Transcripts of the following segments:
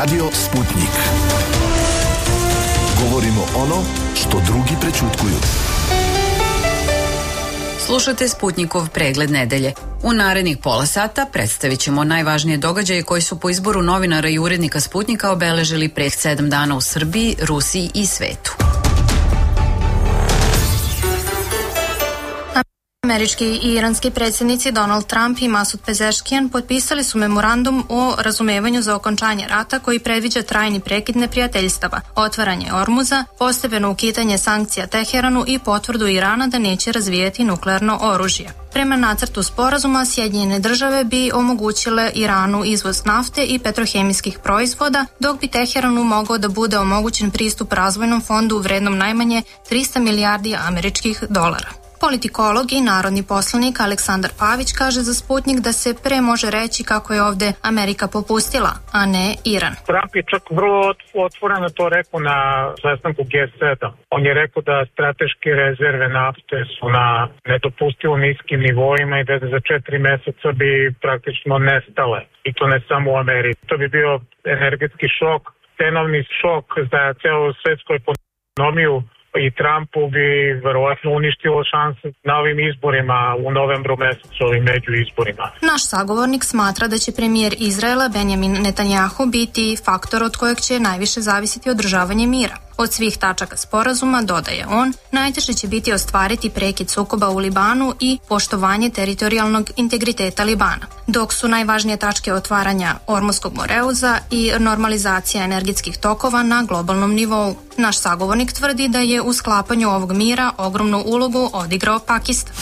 Radio Sputnik. Govorimo ono što drugi prećutkuju. Slušate Sputnikov pregled nedelje. U narednih pola sata predstavit ćemo najvažnije događaje koji su po izboru novinara i urednika Sputnika obeležili pre 7 dana u Srbiji, Rusiji i svetu. Američki i iranski predsjednici Donald Trump i Masud Pezeshkian potpisali su memorandum o razumevanju za okončanje rata koji predviđa trajni prekid neprijateljstava, otvaranje Ormuza, postepeno ukidanje sankcija Teheranu i potvrdu Irana da neće razvijati nuklearno oružje. Prema nacrtu sporazuma, Sjedinjene države bi omogućile Iranu izvoz nafte i petrohemijskih proizvoda, dok bi Teheranu mogao da bude omogućen pristup razvojnom fondu vrednom najmanje 300 milijardi američkih dolara. Politikolog i narodni poslanik Aleksandar Pavić kaže za Sputnik da se pre može reći kako je ovde Amerika popustila, a ne Iran. Trump je čak vrlo otvoreno to rekao na sastanku G7. On je rekao da strateške rezerve nafte su na nedopustivo niskim nivoima i da za 4 meseca bi praktično nestale. I to ne samo u Americi. To bi bio energetski šok, cenovni šok za celu svetsku ekonomiju. I Trumpu bi verovatno uništilo šanse na ovim izborima u novembru mesecu, ovim među izborima. Naš sagovornik smatra da će premijer Izraela Benjamin Netanjahu biti faktor od kojeg će najviše zavisiti održavanje mira. Od svih tačaka sporazuma, dodaje on, najteže će biti ostvariti prekid sukoba u Libanu i poštovanje teritorijalnog integriteta Libana, dok su najvažnije tačke otvaranja Ormuskog moreuza i normalizacija energetskih tokova na globalnom nivou. Naš sagovornik tvrdi da je u sklapanju ovog mira ogromnu ulogu odigrao Pakistan.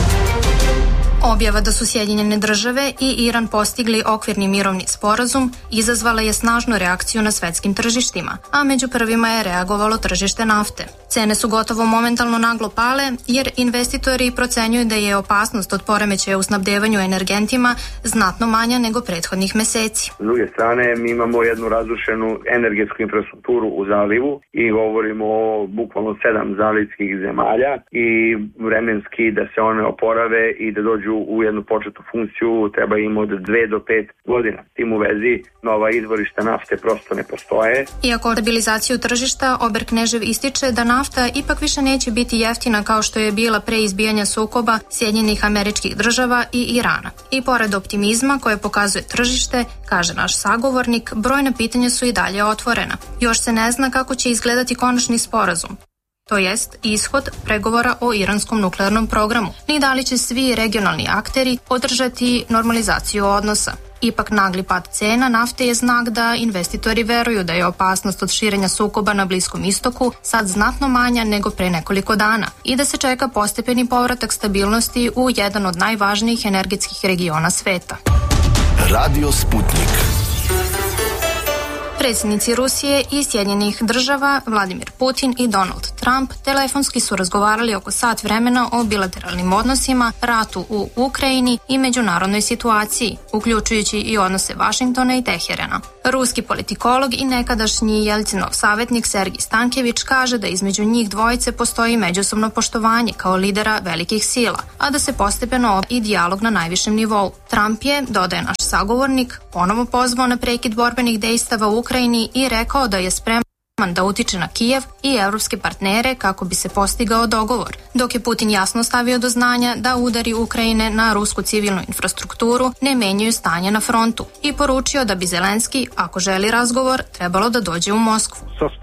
Objava da su Sjedinjene države i Iran postigli okvirni mirovni sporazum izazvala je snažnu reakciju na svetskim tržištima, a među prvima je reagovalo tržište nafte. Cene su gotovo momentalno naglo pale jer investitori procenjuju da je opasnost od poremećaja u snabdevanju energentima znatno manja nego prethodnih meseci. S druge strane, mi imamo jednu razrušenu energetsku infrastrukturu u zalivu i govorimo o bukvalno 7 zalivskih zemalja i vremenski da se one oporave i da dođu u jednu početnu funkciju treba im od 2 do 5 godina. Tim u vezi nova izvorišta nafte prosto ne postoje. Iako stabilizaciju tržišta, Oberknežev ističe da nafta ipak više neće biti jeftina kao što je bila pre izbijanja sukoba Sjedinjenih Američkih Država i Irana. I pored optimizma koje pokazuje tržište, kaže naš sagovornik, brojna pitanja su i dalje otvorena. Još se ne zna kako će izgledati konačni sporazum, to jest ishod pregovora o iranskom nuklearnom programu, ni da li će svi regionalni akteri podržati normalizaciju odnosa. Ipak nagli pad cena nafte je znak da investitori veruju da je opasnost od širenja sukoba na Bliskom istoku sad znatno manja nego pre nekoliko dana i da se čeka postepeni povratak stabilnosti u jedan od najvažnijih energetskih regiona sveta. Radio Sputnik. Predsjednici Rusije i Sjedinjenih država Vladimir Putin i Donald Trump telefonski su razgovarali oko sat vremena o bilateralnim odnosima, ratu u Ukrajini i međunarodnoj situaciji, uključujući i odnose Vašingtona i Teherana. Ruski politikolog i nekadašnji Jelcinov savjetnik Sergij Stankević kaže da između njih dvojice postoji međusobno poštovanje kao lidera velikih sila, a da se postepeno i dijalog na najvišem nivou. Trump je, dodaje naš sagovornik, ponovo pozvao na prekid borbenih dejstava u Ukrajini i rekao da je spreman da utiče na Kijev i evropske partnere kako bi se postigao dogovor, dok je Putin jasno stavio do znanja da udari Ukrajine na rusku civilnu infrastrukturu ne menjaju stanje na frontu i poručio da bi Zelenski, ako želi razgovor, trebalo da dođe u Moskvu.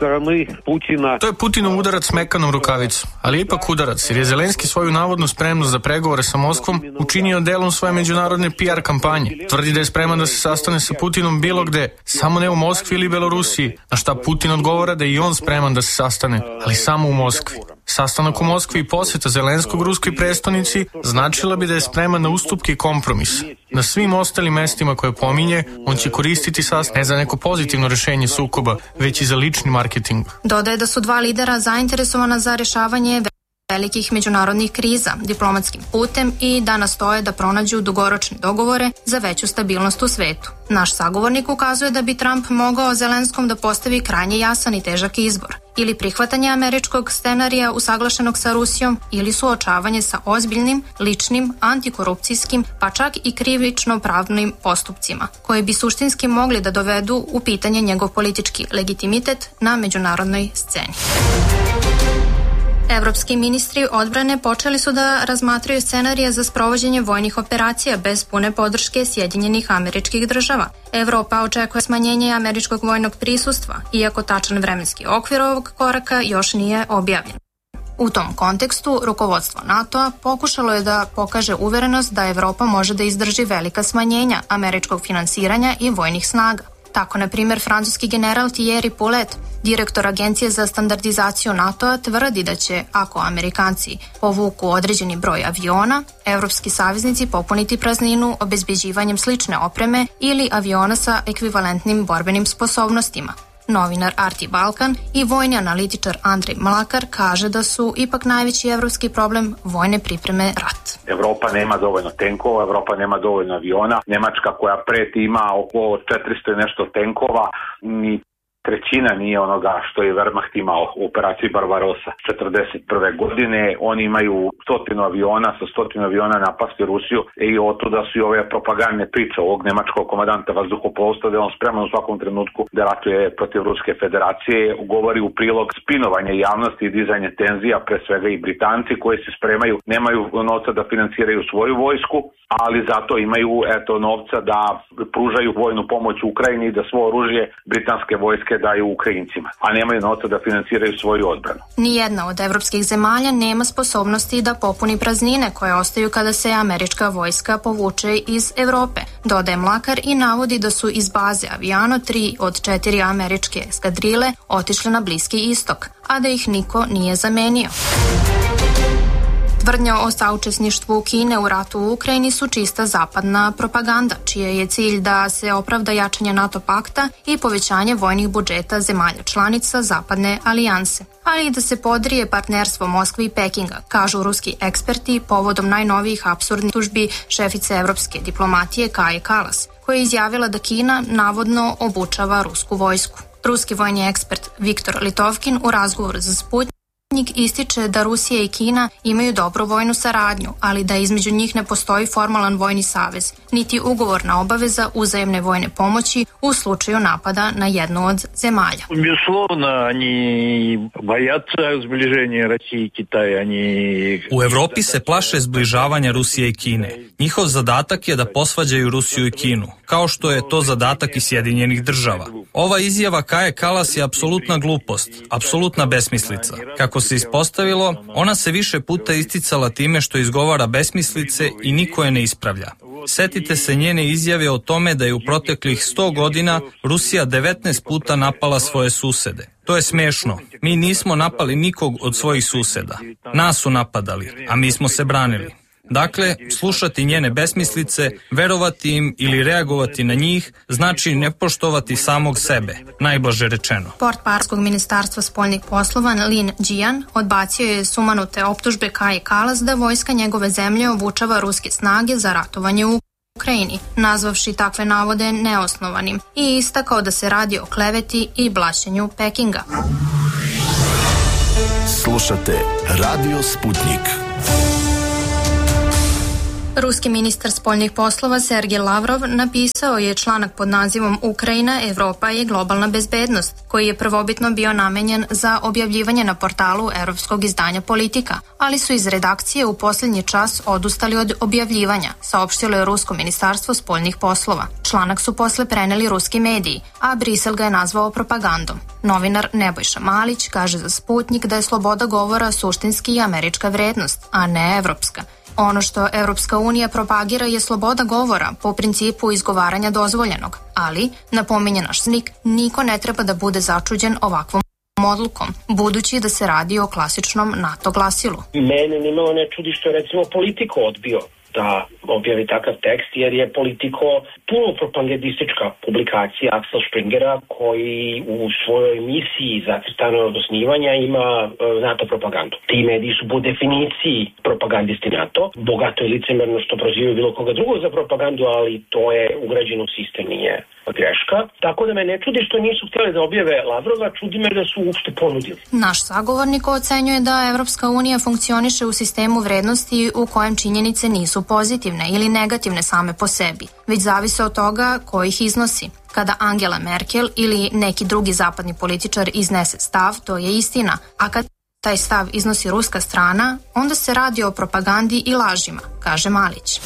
To je Putinov udarac s mekanom rukavicom, ali ipak udarac jer je Zelenski svoju navodnu spremnost za pregovore sa Moskvom učinio delom svoje međunarodne PR kampanje. Tvrdi da je spreman da se sastane sa Putinom bilo gde, samo ne u Moskvi ili Belorusiji, na šta Putin odgovara da je i on spreman da se sastane, ali samo u Moskvi. Sastanak u Moskvi i posjeta Zelenskog ruskoj prestonici značila bi da je spreman na ustupke i kompromis. Na svim ostalim mestima koje pominje, on će koristiti sastanak ne za neko pozitivno rešenje sukoba, već i za lični marketing. Dodaje da su dva lidera zainteresovana za rešavanje velikih međunarodnih kriza diplomatskim putem i da nastoje da pronađu dugoročne dogovore za veću stabilnost u svetu. Naš sagovornik ukazuje da bi Trump mogao Zelenskom da postavi krajnje jasan i težak izbor. Ili prihvatanje američkog scenarija usaglašenog sa Rusijom ili suočavanje sa ozbiljnim, ličnim, antikorupcijskim, pa čak i krivično-pravnim postupcima, koji bi suštinski mogli da dovedu u pitanje njegov politički legitimitet na međunarodnoj sceni. Evropski ministri odbrane počeli su da razmatraju scenarije za sprovođenje vojnih operacija bez pune podrške Sjedinjenih Američkih Država. Evropa očekuje smanjenje američkog vojnog prisustva, iako tačan vremenski okvir ovog koraka još nije objavljen. U tom kontekstu, rukovodstvo NATO-a pokušalo je da pokaže uverenost da Evropa može da izdrži velika smanjenja američkog finansiranja i vojnih snaga. Tako, na primjer, francuski general Thierry Poulet, direktor Agencije za standardizaciju NATO-a, tvrdi da će, ako Amerikanci povuku određeni broj aviona, evropski saveznici popuniti prazninu obezbeđivanjem slične opreme ili aviona sa ekvivalentnim borbenim sposobnostima. Novinar Arti Balkan i vojni analitičar Andrej Mlakar kaže da su ipak najveći evropski problem vojne pripreme rat. Evropa nema dovoljno tenkova, Evropa nema dovoljno aviona, Nemačka koja preti ima oko 400 i nešto tenkova, ni trećina nije onoga što je Wehrmacht imao u operaciji Barbarossa 41. godine. Oni imaju 100 aviona, sa 100 aviona napasti Rusiju i otuda su i ove propagandne priče ovog nemačkog komandanta vazduhoplovstva da je on spreman u svakom trenutku da ratuje protiv Ruske federacije. Govori u prilog spinovanja javnosti i dizanje tenzija, pre svega i Britanci koji se spremaju, nemaju novca da finansiraju svoju vojsku, ali zato imaju novca da pružaju vojnu pomoć Ukrajini i da svo oružje britanske vojske daju Ukrajincima, a nemaju novca da finansiraju svoju odbranu. Nijedna od evropskih zemalja nema sposobnosti da popuni praznine koje ostaju kada se američka vojska povuče iz Evrope, dodaje Mlakar i navodi da su iz baze Aviano 3 od 4 američke eskadrile otišle na Bliski istok, a da ih niko nije zamenio. Tvrdnja o saučesništvu Kine u ratu u Ukrajini su čista zapadna propaganda, čije je cilj da se opravda jačanje NATO pakta i povećanje vojnih budžeta zemalja članica Zapadne alijanse, ali i da se podrije partnerstvo Moskve i Pekinga, kažu ruski eksperti povodom najnovijih apsurdnih tužbi šefice evropske diplomatije Kaje Kalas, koja je izjavila da Kina navodno obučava rusku vojsku. Ruski vojni ekspert Viktor Litovkin u razgovoru za Sputnik ističe da Rusija i Kina imaju dobru vojnu saradnju, ali da između njih ne postoji formalan vojni savez, niti ugovorna obaveza uzajemne vojne pomoći u slučaju napada na jednu od zemalja. U Evropi se plaše zbližavanja Rusije i Kine. Njihov zadatak je da posvađaju Rusiju i Kinu, kao što je to zadatak i Sjedinjenih Država. Ova izjava Kaje Kalas je apsolutna glupost, apsolutna besmislica. Kako se ispostavilo, ona se više puta isticala time što izgovara besmislice i niko je ne ispravlja. Setite se njene izjave o tome da je u proteklih 100 godina Rusija 19 puta napala svoje susede. To je smešno. Mi nismo napali nikog od svojih suseda. Nas su napadali, a mi smo se branili. Dakle, slušati njene besmislice, verovati im ili reagovati na njih, znači ne poštovati samog sebe, najblaže rečeno. Portparolskog ministarstva spoljnih poslova Lin Jian odbacio je sumanute optužbe Kaje Kalas da vojska njegove zemlje obučava ruske snage za ratovanje u Ukrajini, nazvavši takve navode neosnovanim i istakao da se radi o kleveti i blaćenju Pekinga. Slušate Radio Sputnik. Ruski ministar spoljnih poslova Sergej Lavrov napisao je članak pod nazivom Ukrajina, Evropa i globalna bezbednost, koji je prvobitno bio namenjen za objavljivanje na portalu evropskog izdanja Politika, ali su iz redakcije u posljednji čas odustali od objavljivanja, saopštilo je Rusko ministarstvo spoljnih poslova. Članak su posle preneli ruski mediji, a Brisel ga je nazvao propagandom. Novinar Nebojša Malić kaže za Sputnik da je sloboda govora suštinski američka vrednost, a ne evropska. Ono što Evropska unija propagira je sloboda govora po principu izgovaranja dozvoljenog, ali, napominje naš snik, niko ne treba da bude začuđen ovakvom odlukom, budući da se radi o klasičnom NATO glasilu. Mene nimalo ne čudi što je recimo Politico odbio da objavi takav tekst, jer je Politico polupropagandistička publikacija Axel Springera, koji u svojoj emisiji zacrtano od osnivanja ima NATO propagandu. Ti mediji su po definiciji propagandisti NATO, bogato i licemerno što prozivaju bilo koga drugog za propagandu, ali to je ugrađeno u sistem, nije greška. Tako da me ne čudi što nisu htjeli da objave Lavrova, čudi me da su uopšte ponudili. Naš sagovornik ocenjuje da Evropska unija funkcioniše u sistemu vrednosti u kojem činjenice nisu pozitivne ili negativne same po sebi, već zavise od toga ko ih iznosi. Kada Angela Merkel ili neki drugi zapadni političar iznese stav, to je istina, a kad taj stav iznosi ruska strana, onda se radi o propagandi i lažima, kaže Malić.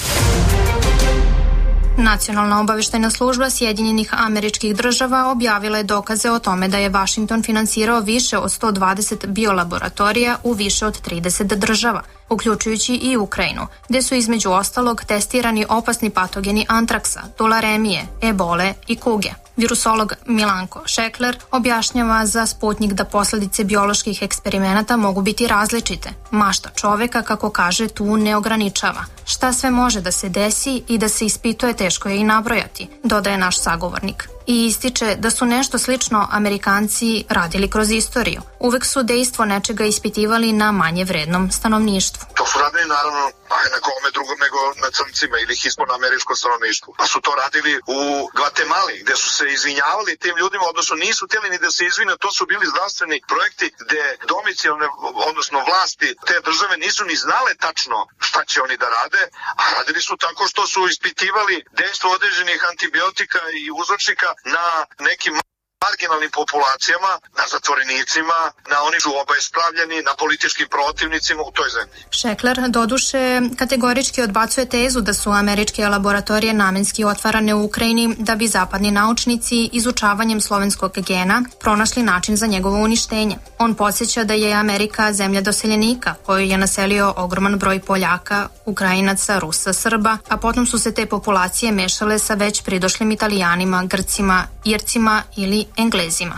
Nacionalna obaveštajna služba Sjedinjenih Američkih Država objavila je dokaze o tome da je Vašington finansirao više od 120 biolaboratorija u više od 30 država, uključujući i Ukrajinu, gde su između ostalog testirani opasni patogeni antraksa, tularemije, ebole i kuge. Virusolog Milanko Šekler objašnjava za Sputnik da posledice bioloških eksperimenata mogu biti različite. Mašta čoveka, kako kaže, tu ne ograničava. Šta sve može da se desi i da se ispituje teško je i nabrojati, dodaje naš sagovornik. I ističe da su nešto slično Amerikanci radili kroz istoriju. Uvek su dejstvo nečega ispitivali na manje vrednom stanovništvu. To su radili naravno na kome drugom nego na crncima ili hispanoameričkom stanovništvu. Pa su to radili u Gvatemali gde su se izvinjavali tim ljudima, odnosno nisu htjeli ni da se izvine, to su bili zdravstveni projekti gde domicijalne, odnosno vlasti te države nisu ni znale tačno šta će oni da rade, a radili su tako što su ispitivali dejstvo određenih antibiotika i uzročnika na nekim marginalnim populacijama, na zatvorenicima, na oni su obespravljeni, na političkim protivnicima u toj zemlji. Šekler doduše kategorički odbacuje tezu da su američke laboratorije namenski otvarane u Ukrajini da bi zapadni naučnici izučavanjem slovenskog gena pronašli način za njegovo uništenje. On podsjeća da je Amerika zemlja doseljenika koju je naselio ogroman broj Poljaka, Ukrajinaca, Rusa, Srba, a potom su se te populacije mešale sa već pridošlim Italijanima, Grcima, Ircima ili Englezima.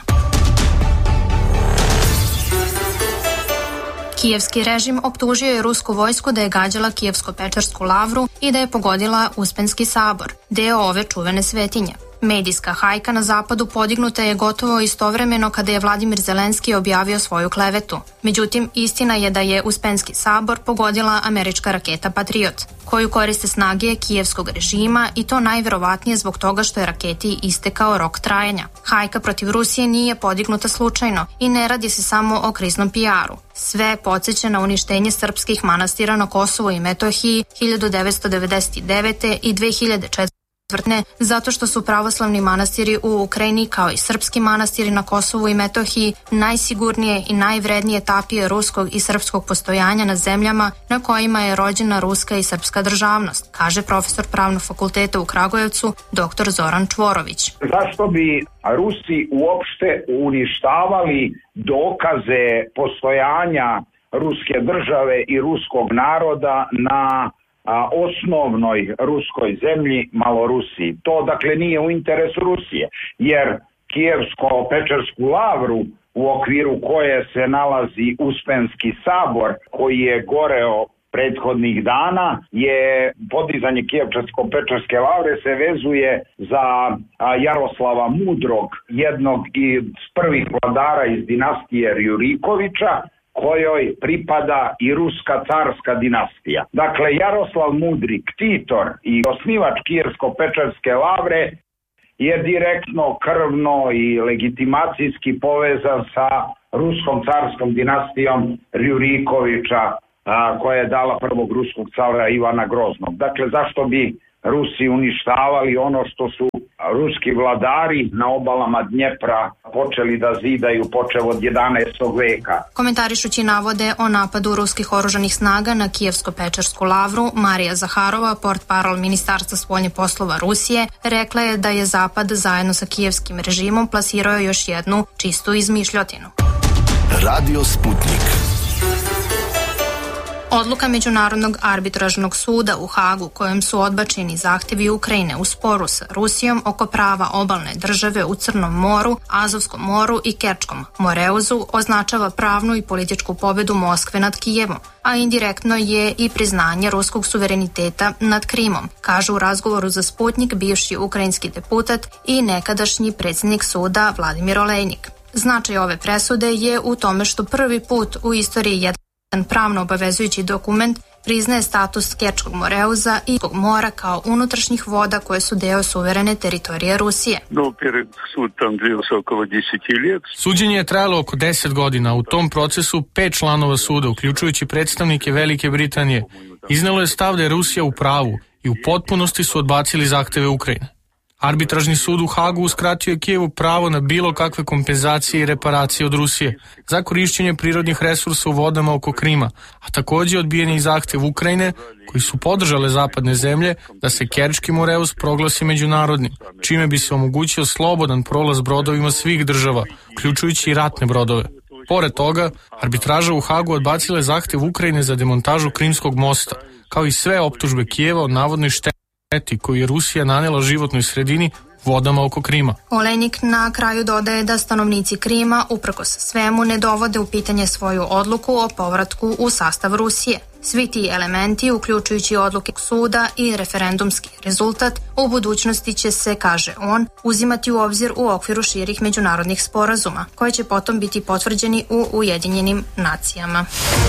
Kijevski režim optužio je rusku vojsku da je gađala Kijevsko-Pečersku lavru i da je pogodila Uspenski sabor, deo ove čuvene svetinje. Medijska hajka na zapadu podignuta je gotovo istovremeno kada je Vladimir Zelenski objavio svoju klevetu. Međutim, istina je da je Uspenski sabor pogodila američka raketa Patriot, koju koriste snage kijevskog režima i to najverovatnije zbog toga što je raketi istekao rok trajanja. Hajka protiv Rusije nije podignuta slučajno i ne radi se samo o kriznom PR-u. Sve podsjeća na uništenje srpskih manastira na Kosovu i Metohiji 1999. i 2004. zato što su pravoslavni manastiri u Ukrajini kao i srpski manastiri na Kosovu i Metohiji najsigurnije i najvrednije tapije ruskog i srpskog postojanja na zemljama na kojima je rođena ruska i srpska državnost, kaže profesor Pravnog fakulteta u Kragujevcu dr. Zoran Čvorović. Zašto bi Rusi uopšte uništavali dokaze postojanja ruske države i ruskog naroda na osnovnoj ruskoj zemlji Malorusiji? To dakle nije u interesu Rusije, jer Kijevsko-Pečersku lavru u okviru koje se nalazi Uspenski sabor koji je goreo prethodnih dana, je podizanje Kijevsko-Pečerske lavre se vezuje za Jaroslava Mudrog, jednog iz prvih vladara iz dinastije Rjurikovića, kojoj pripada i ruska carska dinastija. Dakle, Jaroslav Mudri, ktitor i osnivač Kijevsko-Pečerske lavre je direktno, krvno i legitimacijski povezan sa ruskom carskom dinastijom Rjurikovića, koja je dala prvog ruskog cara Ivana Groznog. Dakle, zašto bi Rusi uništavali ono što su ruski vladari na obalama Dnjepra počeli da zidaju počev od 11. veka. Komentarišući navode o napadu ruskih oružanih snaga na Kijevsko-Pečersku lavru, Marija Zaharova, portparol Ministarstva spoljnih poslova Rusije, rekla je da je Zapad zajedno sa kijevskim režimom plasirao još jednu čistu izmišljotinu. Radio Sputnik. Odluka Međunarodnog arbitražnog suda u Hagu kojom su odbačeni zahtevi Ukrajine u sporu sa Rusijom oko prava obalne države u Crnom moru, Azovskom moru i Kerčkom moreuzu označava pravnu i političku pobedu Moskve nad Kijevom, a indirektno je i priznanje ruskog suvereniteta nad Krimom, kaže u razgovoru za Sputnik bivši ukrajinski deputat i nekadašnji predsjednik suda Vladimir Olejnik. Značaj ove presude je u tome što prvi put u istoriji jedan pravno obavezujući dokument priznaje status Kerčkog moreuza i mora kao unutrašnjih voda koje su deo suverene teritorije Rusije. Suđenje je trajalo oko 10 godina. U tom procesu 5 članova suda, uključujući predstavnike Velike Britanije, iznelo je stav da je Rusija u pravu i u potpunosti su odbacili zahteve Ukrajine. Arbitražni sud u Hagu uskratio je Kijevu pravo na bilo kakve kompenzacije i reparacije od Rusije za korišćenje prirodnih resursa u vodama oko Krima, a takođe odbijen je i zahtev Ukrajine koji su podržale zapadne zemlje da se Kerčki moreuz proglasi međunarodnim, čime bi se omogućio slobodan prolaz brodovima svih država, uključujući i ratne brodove. Pored toga, arbitraža u Hagu odbacila je zahtev Ukrajine za demontažu Krimskog mosta, kao i sve optužbe Kijeva o navodnoj šteti koju je Rusija nanela životnoj sredini vodama oko Krima. Olejnik na kraju dodaje da stanovnici Krima, uprkos svemu, ne dovode u pitanje svoju odluku o povratku u sastav Rusije. Svi ti elementi, uključujući odluke suda i referendumski rezultat, u budućnosti će se, kaže on, uzimati u obzir u okviru širih međunarodnih sporazuma, koji će potom biti potvrđeni u Ujedinjenim nacijama.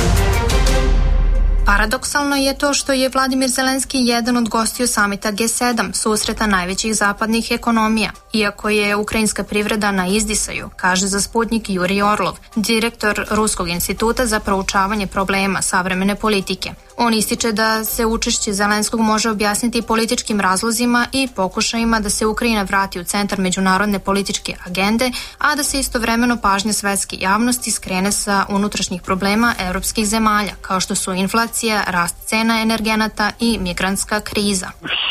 Paradoksalno je to što je Vladimir Zelenski jedan od gostiju samita G7, susreta najvećih zapadnih ekonomija. Iako je ukrajinska privreda na izdisaju, kaže za Sputnik Jurij Orlov, direktor Ruskog instituta za proučavanje problema savremene politike. On ističe da se učešće Zelenskog može objasniti političkim razlozima i pokušajima da se Ukrajina vrati u centar međunarodne političke agende, a da se istovremeno pažnja svetske javnosti skrene sa unutrašnjih problema evropskih zemalja, kao što su inflacija, rast cena energenata i migrantska kriza.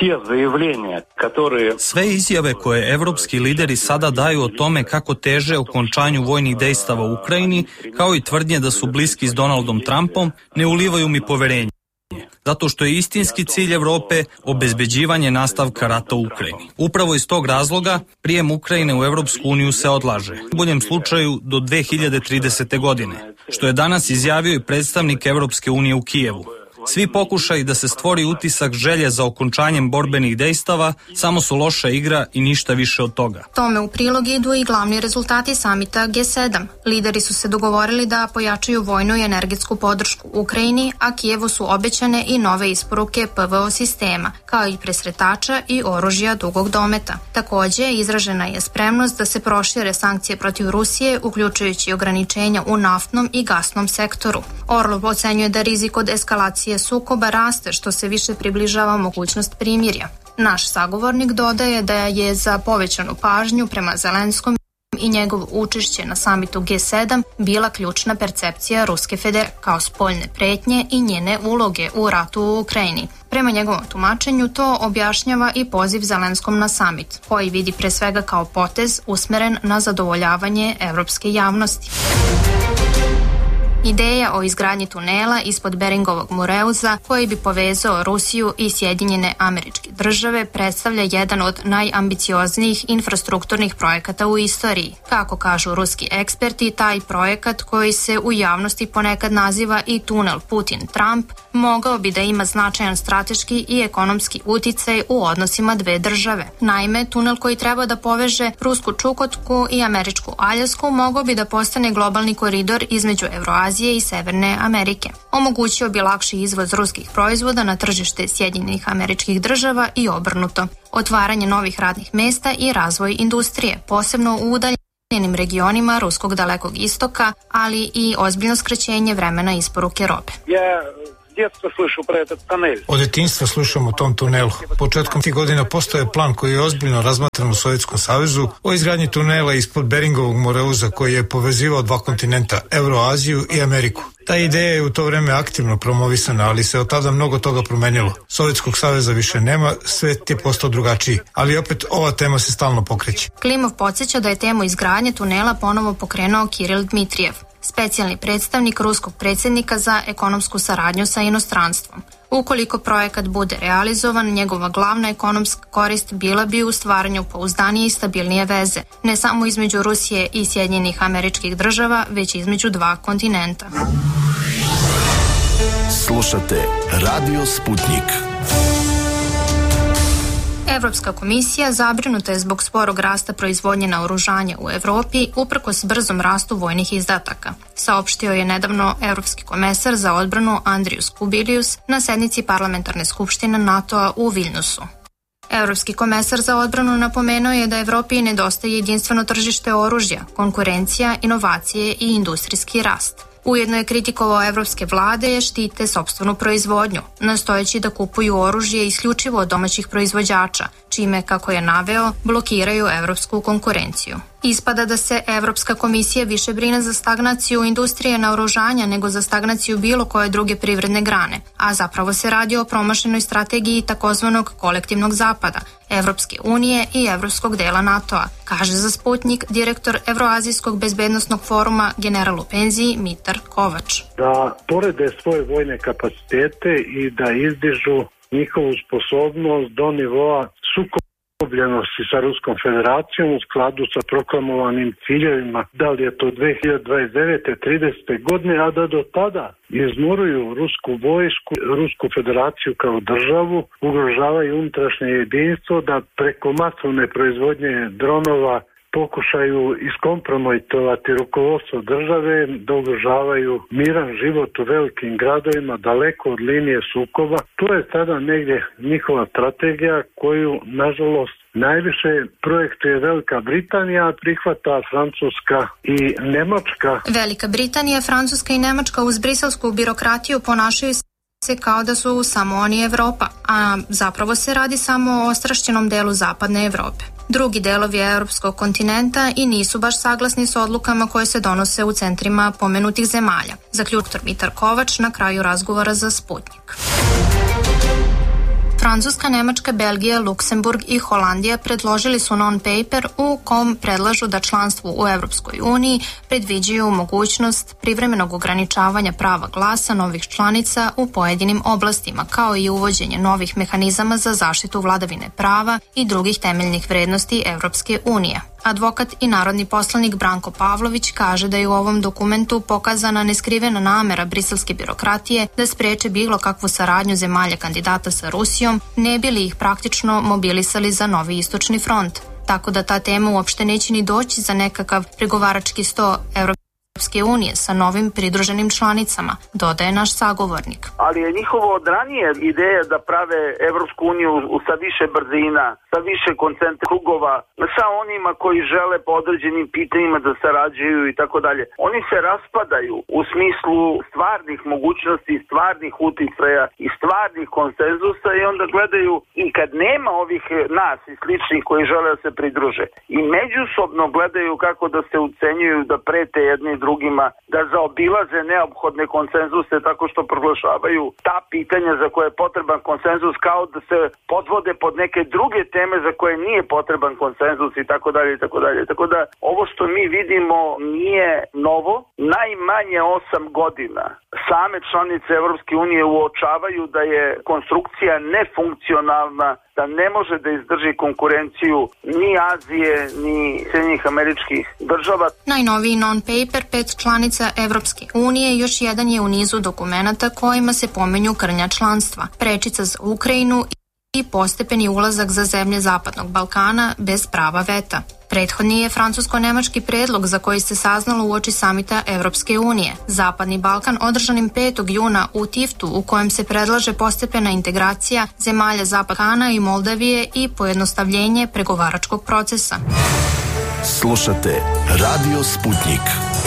Sve izjave koje evropski lideri sada daju o tome kako teže okončanju vojnih dejstava u Ukrajini, kao i tvrdnje da su bliski s Donaldom Trumpom, ne ulivaju mi poverenje. Zato što je istinski cilj Evrope obezbeđivanje nastavka rata u Ukrajini. Upravo iz tog razloga prijem Ukrajine u Evropsku uniju se odlaže, u boljem slučaju do 2030. godine, što je danas izjavio i predstavnik Evropske unije u Kijevu. Svi pokušaji da se stvori utisak želje za okončanjem borbenih dejstava samo su loša igra i ništa više od toga. Tome u prilog idu i glavni rezultati samita G7. Lideri su se dogovorili da pojačaju vojnu i energetsku podršku Ukrajini, a Kijevu su obećane i nove isporuke PVO sistema, kao i presretača i oružja dugog dometa. Takođe, izražena je spremnost da se prošire sankcije protiv Rusije, uključujući ograničenja u naftnom i gasnom sektoru. Orlov ocenjuje da rizik od eskalacije sukoba raste što se više približava mogućnost primirja. Naš sagovornik dodaje da je za povećanu pažnju prema Zelenskom i njegovo učešće na samitu G7 bila ključna percepcija Ruske federacije kao spoljne pretnje i njene uloge u ratu u Ukrajini. Prema njegovom tumačenju to objašnjava i poziv Zelenskom na samit, koji vidi pre svega kao potez usmeren na zadovoljavanje evropske javnosti. Ideja o izgradnji tunela ispod Beringovog moreuza koji bi povezao Rusiju i Sjedinjene Američke Države predstavlja jedan od najambicioznijih infrastrukturnih projekata u istoriji. Kako kažu ruski eksperti, taj projekat koji se u javnosti ponekad naziva i tunel Putin-Trump mogao bi da ima značajan strateški i ekonomski uticaj u odnosima dve države. Naime, tunel koji treba da poveže Rusku Čukotku i Američku Aljasku mogao bi da postane globalni koridor između Evroazije i Severne Amerike. Omogućio bi lakši izvoz ruskih proizvoda na tržište Sjedinjenih Američkih Država i obrnuto. Otvaranje novih radnih mesta i razvoj industrije, posebno u udaljenim regionima Ruskog Dalekog Istoka, ali i ozbiljno skraćenje vremena isporuke robe. Od detinjstva slušam o tom tunelu. Početkom tih godina postoje plan koji je ozbiljno razmatran u Sovjetskom savezu o izgradnji tunela ispod Beringovog moreuza koji je povezivao dva kontinenta, Evroaziju i Ameriku. Ta ideja je u to vreme aktivno promovisana, ali se od tada mnogo toga promenilo. Sovjetskog saveza više nema, svet je postao drugačiji, ali opet ova tema se stalno pokreće. Klimov podsjeća da je temu izgradnje tunela ponovo pokrenuo Kiril Dmitrijev. specijalni predstavnik ruskog predsjednika za ekonomsku saradnju sa inostranstvom. Ukoliko projekat bude realizovan, njegova glavna ekonomska korist bila bi u stvaranju pouzdanije i stabilnije veze, ne samo između Rusije i Sjedinjenih Američkih Država, već između dva kontinenta. Slušate Radio Sputnik. Evropska komisija zabrinuta je zbog sporog rasta proizvodnje naoružanja u Evropi uprkos brzom rastu vojnih izdataka, saopštio je nedavno Evropski komesar za odbranu Andrius Kubilius na sednici parlamentarne skupštine NATO-a u Viljnusu. Evropski komesar za odbranu napomenuo je da Evropi nedostaje jedinstveno tržište oružja, konkurencija, inovacije i industrijski rast. Ujedno je kritikovao evropske vlade štite sopstvenu proizvodnju, nastojeći da kupuju oružje isključivo od domaćih proizvođača, čime, kako je naveo, blokiraju evropsku konkurenciju. Ispada da se Evropska komisija više brine za stagnaciju industrije naoružanja nego za stagnaciju bilo koje druge privredne grane, a zapravo se radi o promašenoj strategiji takozvanog kolektivnog zapada, Evropske unije i evropskog dela NATO-a, kaže za Sputnik direktor Evroazijskog bezbednosnog foruma general u penziji Mitar Kovač. Da porede svoje vojne kapacitete i da izdižu njihovu sposobnost do nivoa sukobljenosti sa Ruskom federacijom u skladu sa proklamovanim ciljevima, da li je to 2029. 30. godine, a da do tada iznuruju rusku vojsku, Rusku federaciju kao državu, ugrožavaju unutrašnje jedinstvo, da preko masovne proizvodnje dronova pokušaju iskompromitovati rukovodstvo države, da ugrožavaju miran život u velikim gradovima daleko od linije sukoba. To je sada negdje njihova strategija koju, nažalost, najviše projektuje Velika Britanija, prihvata Francuska i Nemačka. Velika Britanija, Francuska i Nemačka uz briselsku birokratiju ponašaju se kao da su samo oni Evropa, a zapravo se radi samo o ostrašćenom delu zapadne Evrope. Drugi delovi europskog kontinenta i nisu baš saglasni s odlukama koje se donose u centrima pomenutih zemalja, zaključio dr. Mitar Kovač na kraju razgovora za Sputnik. Francuska, Nemačka, Belgija, Luksemburg i Holandija predložili su non-paper u kom predlažu da članstvo u Evropskoj uniji predviđaju mogućnost privremenog ograničavanja prava glasa novih članica u pojedinim oblastima, kao i uvođenje novih mehanizama za zaštitu vladavine prava i drugih temeljnih vrednosti Evropske unije. Advokat i narodni poslanik Branko Pavlović kaže da je u ovom dokumentu pokazana neskrivena namera briselske birokratije da spreče bilo kakvu saradnju zemalja kandidata sa Rusijom, ne bi li ih praktično mobilisali za novi istočni front. Tako da ta tema uopšte neće ni doći za nekakav pregovarački sto Evropske unije sa novim pridruženim članicama, dodaje naš sagovornik. Ali je njihovo od ranije ideja da prave Evropsku uniju sa više brzina, sa više koncentra krugova, sa onima koji žele po određenim pitanjima da sarađuju i tako dalje. Oni se raspadaju u smislu stvarnih mogućnosti, stvarnih uticaja i stvarnih konsenzusa i onda gledaju i kad nema ovih nas i sličnih koji žele da se pridruže i međusobno gledaju kako da se ucenjuju, da prete jedni drugima, da zaobilaze neophodne konsenzuse tako što proglašavaju ta pitanja za koje je potreban konsenzus kao da se podvode pod neke druge teme za koje nije potreban konsenzus i tako dalje i tako dalje. Tako da ovo što mi vidimo nije novo. Najmanje 8 godina same članice Evropske unije uočavaju da je konstrukcija nefunkcionalna, da ne može da izdrži konkurenciju ni Azije, ni Sjedinjenih Američkih Država. Najnoviji non-paper 5 članica Evropske unije još jedan je u nizu dokumenata kojima se pomenju krnja članstva, prečica za Ukrajinu i postepeni ulazak za zemlje Zapadnog Balkana bez prava veta. Prethodni je francusko-nemački predlog za koji se saznalo uoči samita Evropske unije. Zapadni Balkan održanim 5. juna u Tiftu u kojem se predlaže postepena integracija zemalja Zapadna i Moldavije i pojednostavljenje pregovaračkog procesa. Slušate Radio Sputnik.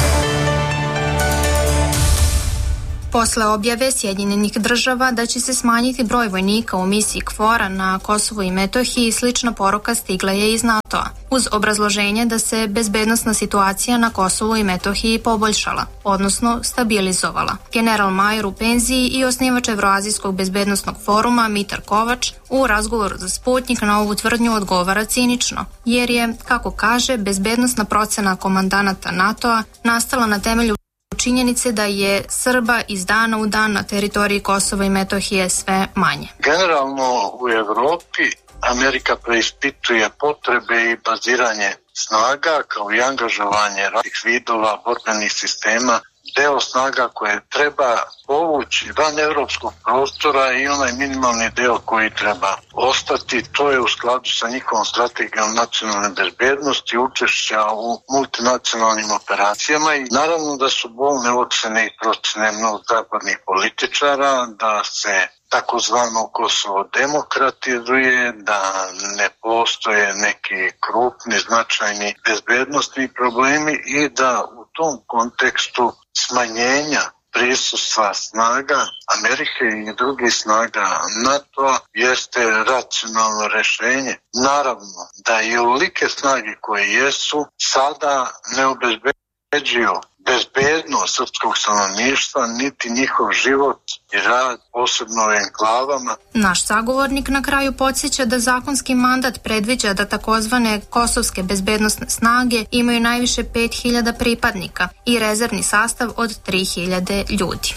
Posle objave Sjedinjenih Država da će se smanjiti broj vojnika u misiji KFOR-a na Kosovu i Metohiji, slična poruka stigla je iz NATO-a, uz obrazloženje da se bezbednosna situacija na Kosovu i Metohiji poboljšala, odnosno stabilizovala. General major u penziji i osnivač Evroazijskog bezbednosnog foruma Mitar Kovač u razgovoru za Sputnik na ovu tvrdnju odgovara cinično, jer je, kako kaže, bezbednosna procena komandanata NATO-a nastala na temelju činjenice da je Srba iz dana u dan na teritoriji Kosova i Metohije sve manje. Generalno u Evropi Amerika preispituje potrebe i baziranje snaga kao i angažovanje različitih vidova borbenih sistema, deo snaga koje treba povući van evropskog prostora i onaj minimalni deo koji treba ostati. To je u skladu sa njihovom strategijom nacionalne bezbednosti, učešća u multinacionalnim operacijama i naravno da su bolne ocene i procene mnogo zapadnih političara, da se takozvano Kosovo demokratizuje, da ne postoje neki krupni, značajni bezbednostni problemi i da u tom kontekstu smanjenja prisustva snaga Amerike i drugih snaga NATO jeste racionalno rešenje. Naravno da i olike snage koje jesu sada ne obezbeđuju bezbednost srpskog stanovništva, niti njihov život i rad, posebno u enklavama. Naš sagovornik na kraju podsjeća da zakonski mandat predviđa da takozvane kosovske bezbednosne snage imaju najviše 5.000 pripadnika i rezervni sastav od 3.000 ljudi.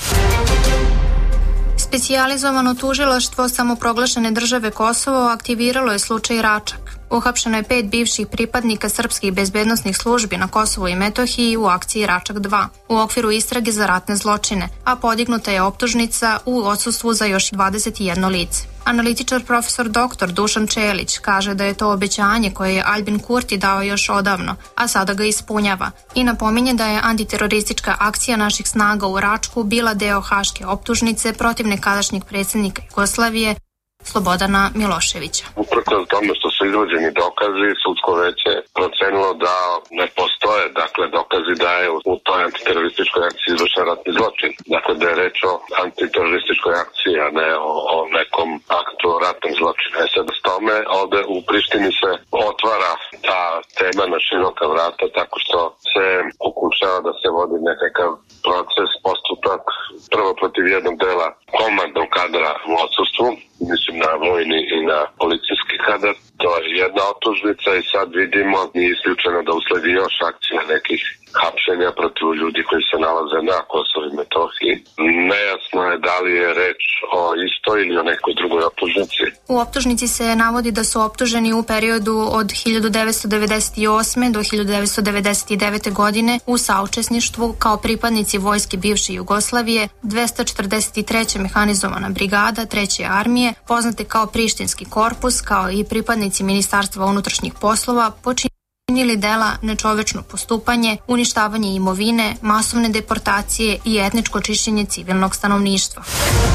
Specijalizovano tužilaštvo samoproglašene države Kosovo aktiviralo je slučaj Račak. Uhapšeno je 5 bivših pripadnika srpskih bezbednosnih službi na Kosovu i Metohiji u akciji Račak 2 u okviru istrage za ratne zločine, a podignuta je optužnica u odsustvu za još 21 lice. Analitičar profesor dr. Dušan Čelić kaže da je to obećanje koje je Albin Kurti dao još odavno, a sada ga ispunjava i napominje da je antiteroristička akcija naših snaga u Račku bila deo haške optužnice protiv nekadašnjeg predsjednika Jugoslavije Slobodana Miloševića. Uprkos tome što su izvođeni dokazi, sudsko veće procenilo da ne postoje dokazi da je u toj antiterorističkoj akciji izvršen ratni zločin. Dakle, da je reč o antiterorističkoj akciji, a ne o nekom aktu ratnog zločina. Sad s tome ovde u Prištini se otvara ta tema na široka vrata tako što se pokušava da se vodi nekakav proces, postupak, prvo protiv jednog dela komandnog kadra u odsustvu, mislim na vojni i na policijski kadar. To je jedna optužnica i sad vidimo, nije isključeno da usledi još akcija nekih hapšenja protiv ljudi koji se nalaze na Kosovu i Metohiji. Nejasno je da li je reč o istoj ili o nekoj drugoj optužnici. U optužnici se navodi da su optuženi u periodu od 1998. do 1999. godine u saučesništvu kao pripadnici vojske bivše Jugoslavije, 243. mehanizovana brigada 3. armije, poznate kao Prištinski korpus, kao i pripadnici Ministarstva unutrašnjih poslova, počinili dela nečovečno postupanje, uništavanje imovine, masovne deportacije i etničko čišćenje civilnog stanovništva.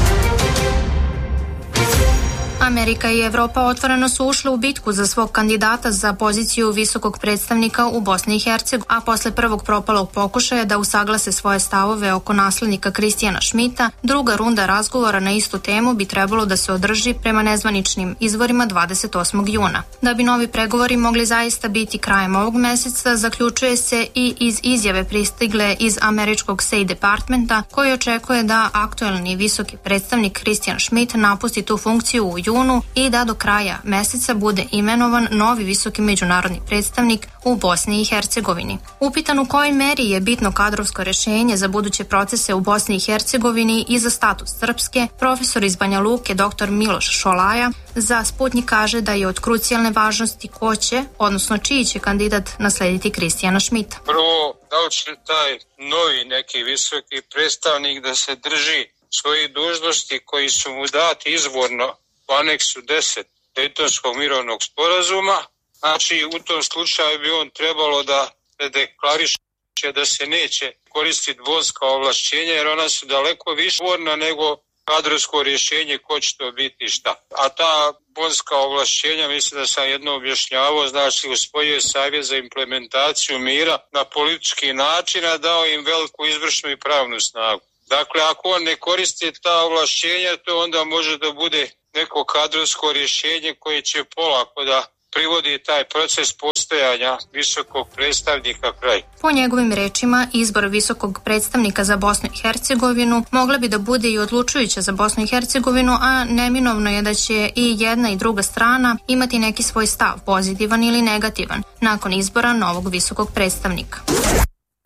Amerika i Evropa otvoreno su ušle u bitku za svog kandidata za poziciju visokog predstavnika u Bosni i Hercegovini, a posle prvog propalog pokušaja da usaglase svoje stavove oko naslednika Kristijana Šmita, druga runda razgovora na istu temu bi trebalo da se održi prema nezvaničnim izvorima 28. juna. Da bi novi pregovori mogli zaista biti krajem ovog meseca, zaključuje se i iz izjave pristigle iz američkog State Departmenta, koji očekuje da aktuelni visoki predstavnik Kristijan Šmit napusti tu funkciju u junu i da do kraja meseca bude imenovan novi visoki međunarodni predstavnik u Bosni i Hercegovini. Upitan u kojoj meri je bitno kadrovsko rešenje za buduće procese u Bosni i Hercegovini i za status Srpske, profesor iz Banja Luke dr. Miloš Šolaja za Sputnik kaže da je od krucijalne važnosti ko će, odnosno čiji će kandidat naslediti Kristijana Šmita. Prvo, da li će taj novi neki visoki predstavnik da se drži svojih dužnosti koji su mu dati izvorno u aneksu 10 Dejtonskog mirovnog sporazuma. Znači, u tom slučaju bi on trebalo da deklariše da se neće koristiti vojska ovlašćenja, jer ona su daleko više odgovorna nego kadrovsko rješenje ko će to biti i šta. A ta vojska ovlašćenja, mislim da sam jedno objašnjavao, znači usvojio Savjet za implementaciju mira na politički način, a dao im veliku izvršnu i pravnu snagu. Dakle, ako on ne koristi ta ovlašćenja, to onda može da bude neko kadrovsko rješenje koje će polako da privodi taj proces postojanja visokog predstavnika kraj. Po njegovim rečima, izbor visokog predstavnika za Bosnu i Hercegovinu mogla bi da bude i odlučujuća za Bosnu i Hercegovinu, a neminovno je da će i jedna i druga strana imati neki svoj stav, pozitivan ili negativan, nakon izbora novog visokog predstavnika.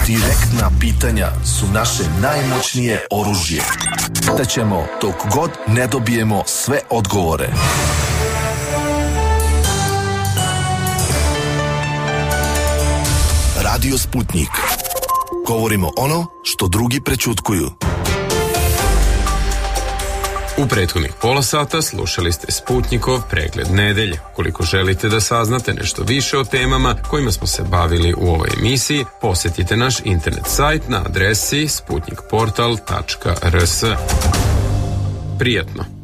Direktna pitanja su naše najmoćnije oružje. Pitaćemo dok god ne dobijemo sve odgovore. Radio Sputnik. Govorimo ono što drugi prećutkuju. U prethodnih pola sata slušali ste Sputnikov pregled nedelje. Koliko želite da saznate nešto više o temama kojima smo se bavili u ovoj emisiji, posjetite naš internet sajt na adresi sputnikportal.rs. Prijatno!